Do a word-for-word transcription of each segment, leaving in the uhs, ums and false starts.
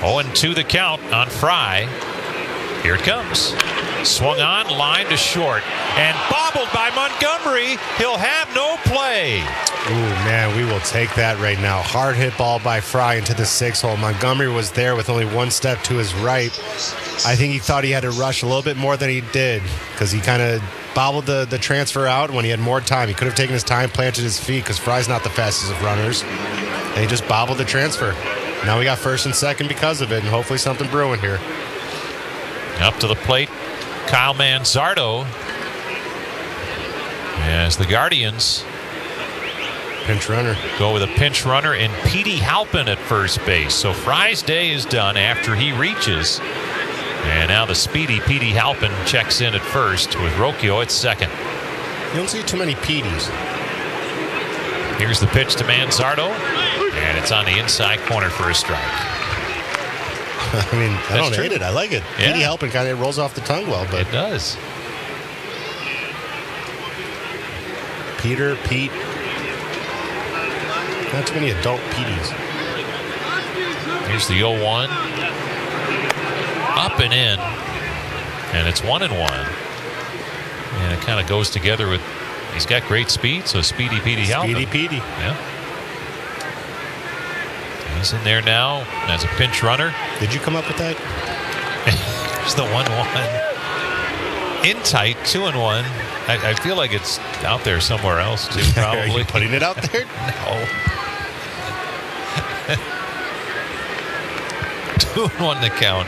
oh and two the count on Fry. Here it comes. Swung on, line to short, and bobbled by Montgomery. He'll have no play. Ooh, man, we will take that right now. Hard hit ball by Fry into the six hole. Montgomery was there with only one step to his right. I think he thought he had to rush a little bit more than he did because he kind of bobbled the, the transfer out when he had more time. He could have taken his time, planted his feet because Fry's not the fastest of runners. And he just bobbled the transfer. Now we got first and second because of it, and hopefully something brewing here. Up to the plate, Kyle Manzardo. As the Guardians pinch runner go with a pinch runner and Petey Halpin at first base. So Fry's day is done after he reaches. And now the speedy Petey Halpin checks in at first with Rocchio at second. You don't see too many Petey's. Here's the pitch to Manzardo, and it's on the inside corner for a strike. I mean, I That's don't true. hate it. I like it. Yeah. Petey Halpin kind of rolls off the tongue well, but it does. Peter, Pete. Not too many adult Petey's. Here's the oh one. Up and in. And it's one and one. And it kind of goes together with, he's got great speed, so Speedy Petey Halpin. Speedy Petey. Yeah. He's in there now as a pinch runner. Did you come up with that? There's the one one. In tight, two and one. I, I feel like it's out there somewhere else too, probably. Are you putting it out there? No. Two and one to count.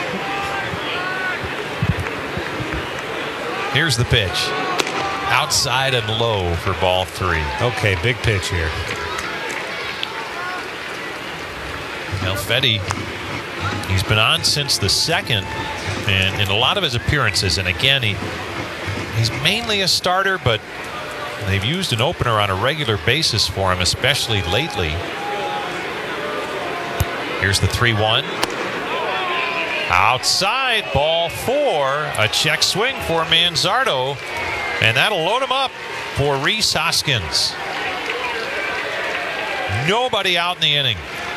Here's the pitch. Outside and low for ball three. Okay, big pitch here. Now Fedde, he's been on since the second, and in a lot of his appearances, and again, he he's mainly a starter, but they've used an opener on a regular basis for him, especially lately. Here's the three one. Outside, ball four. A check swing for Manzardo, and that'll load him up for Rhys Hoskins. Nobody out in the inning.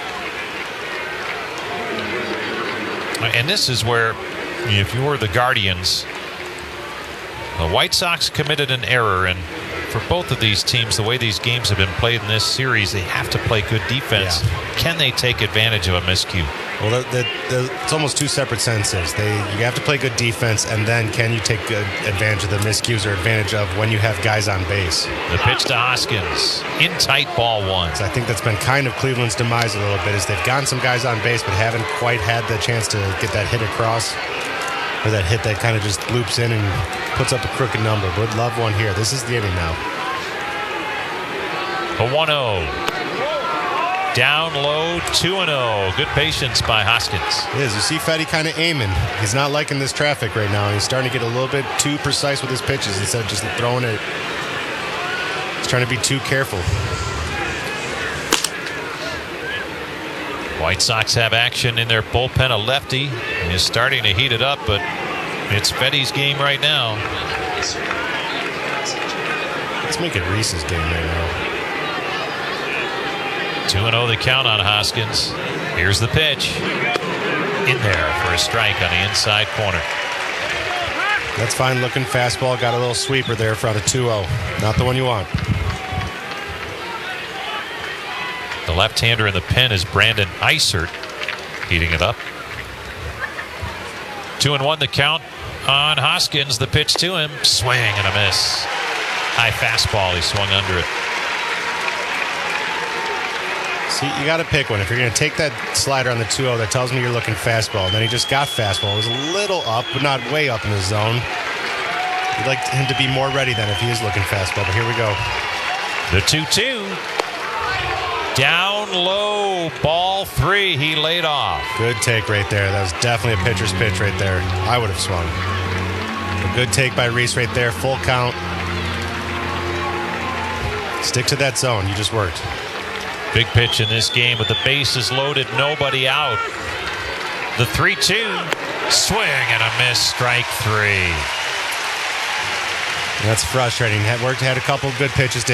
And this is where, if you were the Guardians, the White Sox committed an error, and for both of these teams, the way these games have been played in this series, they have to play good defense. Yeah. Can they take advantage of a miscue? Well, the, the, the, it's almost two separate sentences. They you have to play good defense, and then can you take good advantage of the miscues or advantage of when you have guys on base? The pitch to Hoskins, in tight, ball one. So I think that's been kind of Cleveland's demise a little bit, is they've gotten some guys on base but haven't quite had the chance to get that hit across, or that hit that kind of just loops in and puts up a crooked number. Would love one here. This is the inning now. A one oh. Down low, two and oh. Good patience by Hoskins. It is. You see Fedde kind of aiming. He's not liking this traffic right now. He's starting to get a little bit too precise with his pitches instead of just throwing it. He's trying to be too careful. White Sox have action in their bullpen. A lefty is starting to heat it up, but it's Fedde's game right now. Let's make it Rhys's game right now. two and oh the count on Hoskins. Here's the pitch. In there for a strike on the inside corner. That's fine looking fastball. Got a little sweeper there for the two oh. Not the one you want. The left-hander in the pen is Brandon Eisert, heating it up. Two and one the count on Hoskins. The pitch to him. Swing and a miss. High fastball. He swung under it. See, you got to pick one. If you're going to take that slider on the two oh, that tells me you're looking fastball. Then he just got fastball. It was a little up, but not way up in the zone. You'd like him to be more ready than if he is looking fastball, but here we go. The two two. Down low, ball three. He laid off. Good take right there. That was definitely a pitcher's pitch right there. I would have swung. A good take by Rhys right there. Full count. Stick to that zone. You just worked. Big pitch in this game with the bases loaded, nobody out. The three two. Swing and a miss, strike three. That's frustrating. Had worked, had a couple good pitches to